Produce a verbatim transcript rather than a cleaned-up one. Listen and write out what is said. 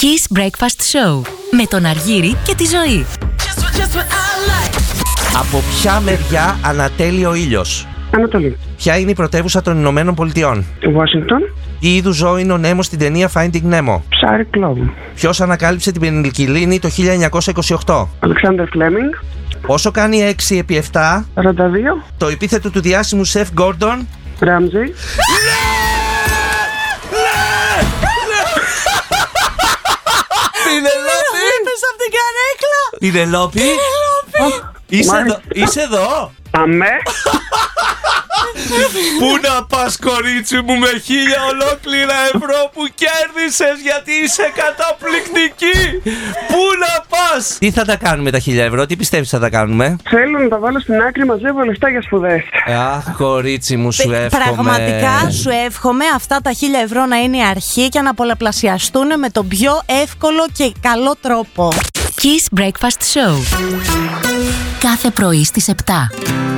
Kiss Breakfast Show με τον Αργύρη και τη Ζωή. Από ποια μεριά ανατέλει ο ήλιος? Ανατολή. Ποια είναι η πρωτεύουσα των Ηνωμένων Πολιτειών? Washington. Τι είδους ζώο είναι ο Νέμος στην ταινία Finding Nemo? Ψάρι κλόβου. Ποιος ανακάλυψε την πενιλικυλίνη το χίλια εννιακόσια είκοσι οκτώ? Αλεξάνδερ Φλέμινγκ. Πόσο κάνει έξι επί επτά? σαράντα δύο. Το επίθετο του διάσημου σεφ Γκόρντον? Ράμζι. Πινελόπη! Πες απ' την καρέκλα! Πινελόπη! Είσαι εδώ! Είσαι εδώ! Αμέ. Πού να πας, κορίτσι μου, με χίλια ολόκληρα ευρώ που κέρδισες, γιατί είσαι καταπληκτική! Πού να πας! Τι θα τα κάνουμε τα χίλια ευρώ, τι πιστεύεις θα τα κάνουμε? Θέλω να τα βάλω στην άκρη, μαζεύω λεφτά για σπουδές. Αχ, κορίτσι μου, σου εύχομαι. Πραγματικά σου εύχομαι αυτά τα χίλια ευρώ να είναι η αρχή και να πολλαπλασιαστούν με τον πιο εύκολο και καλό τρόπο. Kiss Breakfast Show. Κάθε πρωί στις επτά.